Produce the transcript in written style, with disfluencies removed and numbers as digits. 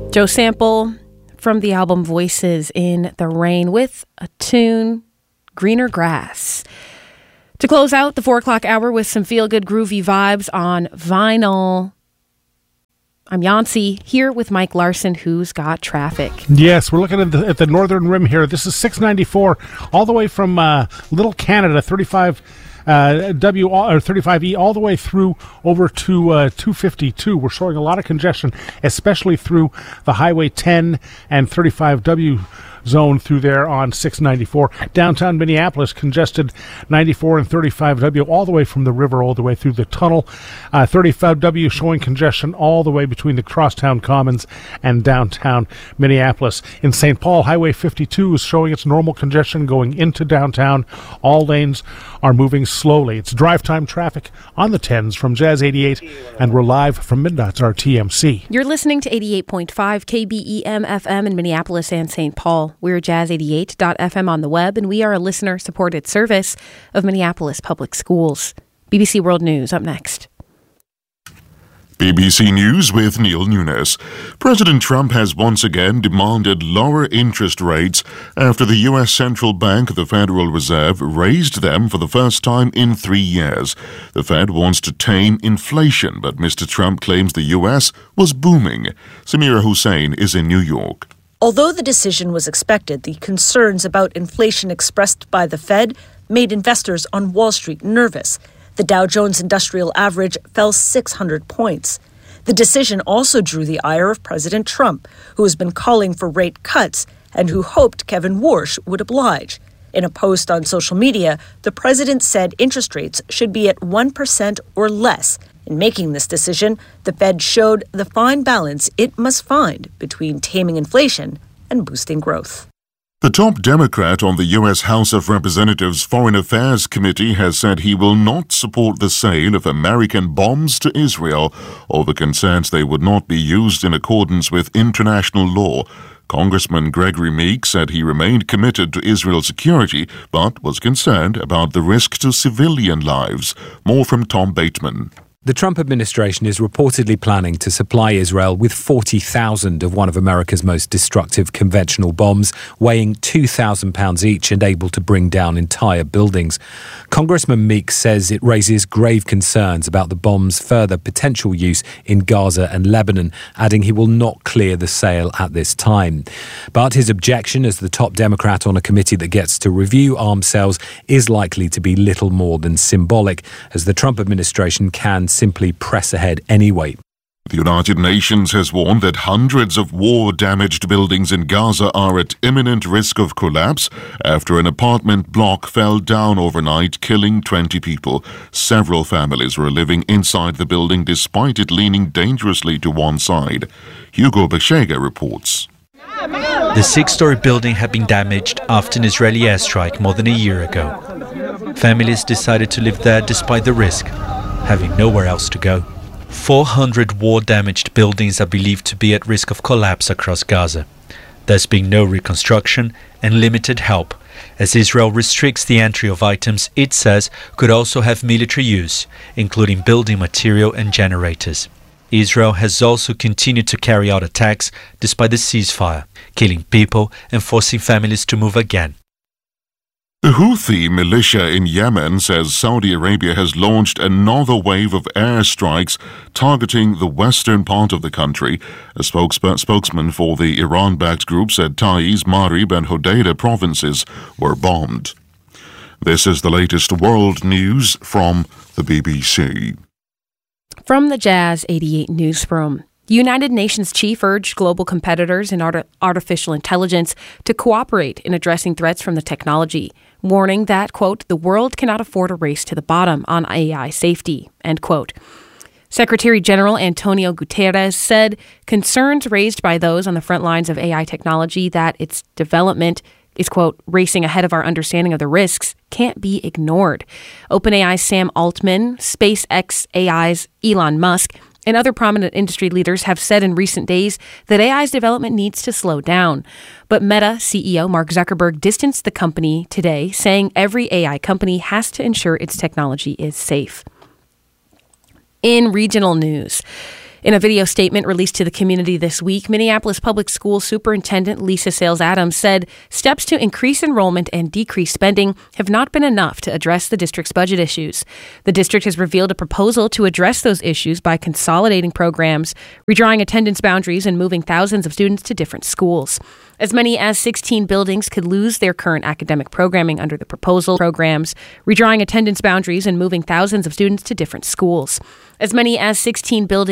Joe Sample from the album Voices in the Rain with a tune, Greener Grass. To close out the 4 o'clock hour with some feel-good groovy vibes on vinyl, I'm Yancey here with Mike Larson, who's got traffic. Yes, we're looking at the northern rim here. This is 694 all the way from Little Canada, 35 W or 35E all the way through over to 252. We're showing a lot of congestion, especially through the Highway 10 and 35W zone through there on 694. Downtown Minneapolis congested 94 and 35W all the way from the river all the way through the tunnel. 35W showing congestion all the way between the Crosstown Commons and downtown Minneapolis. In St. Paul, Highway 52 is showing its normal congestion going into downtown. All lanes are moving slowly. It's drive time traffic on the 10s from Jazz 88, and we're live from Midnight's RTMC. You're listening to 88.5 KBEM FM in Minneapolis and St. Paul. We're jazz88.fm on the web, and we are a listener-supported service of Minneapolis Public Schools. BBC World News up next. BBC News with Neil Nunes. President Trump has once again demanded lower interest rates after the U.S. Central Bank, the Federal Reserve, raised them for the first time in 3 years. The Fed wants to tame inflation, but Mr. Trump claims the U.S. was booming. Samira Hussain is in New York. Although the decision was expected, the concerns about inflation expressed by the Fed made investors on Wall Street nervous. The Dow Jones Industrial Average fell 600 points. The decision also drew the ire of President Trump, who has been calling for rate cuts and who hoped Kevin Warsh would oblige. In a post on social media, the president said interest rates should be at 1% or less. In making this decision, the Fed showed the fine balance it must find between taming inflation and boosting growth. The top Democrat on the U.S. House of Representatives Foreign Affairs Committee has said he will not support the sale of American bombs to Israel over concerns they would not be used in accordance with international law. Congressman Gregory Meek said he remained committed to Israel's security, but was concerned about the risk to civilian lives. More from Tom Bateman. The Trump administration is reportedly planning to supply Israel with 40,000 of one of America's most destructive conventional bombs, weighing 2,000 pounds each and able to bring down entire buildings. Congressman Meek says it raises grave concerns about the bomb's further potential use in Gaza and Lebanon, adding he will not clear the sale at this time. But his objection as the top Democrat on a committee that gets to review arms sales is likely to be little more than symbolic, as the Trump administration can simply press ahead anyway. The United Nations has warned that hundreds of war-damaged buildings in Gaza are at imminent risk of collapse after an apartment block fell down overnight, killing 20 people. Several families were living inside the building despite it leaning dangerously to one side. Hugo Beshega reports. The six-story building had been damaged after an Israeli airstrike more than a year ago. Families decided to live there despite the risk, having nowhere else to go. 400 war-damaged buildings are believed to be at risk of collapse across Gaza. There's been no reconstruction and limited help, as Israel restricts the entry of items it says could also have military use, including building material and generators. Israel has also continued to carry out attacks despite the ceasefire, killing people and forcing families to move again. The Houthi militia in Yemen says Saudi Arabia has launched another wave of airstrikes targeting the western part of the country. A spokesman for the Iran-backed group said Taiz, Marib and Hodeidah provinces were bombed. This is the latest world news from the BBC. From the Jazz 88 newsroom. The United Nations chief urged global competitors in artificial intelligence to cooperate in addressing threats from the technology, warning that, quote, the world cannot afford a race to the bottom on AI safety, end quote. Secretary General Antonio Guterres said concerns raised by those on the front lines of AI technology that its development is, quote, racing ahead of our understanding of the risks can't be ignored. OpenAI's Sam Altman, SpaceX AI's Elon Musk, and other prominent industry leaders have said in recent days that AI's development needs to slow down. But Meta CEO Mark Zuckerberg distanced the company today, saying every AI company has to ensure its technology is safe. In regional news, In a video statement released to the community this week, Minneapolis Public Schools Superintendent Lisa Sales-Adams said steps to increase enrollment and decrease spending have not been enough to address the district's budget issues. The district has revealed a proposal to address those issues by consolidating programs, redrawing attendance boundaries, and moving thousands of students to different schools. As many as 16 buildings could lose their current academic programming under the proposal programs, redrawing attendance boundaries, and moving thousands of students to different schools. As many as 16 buildings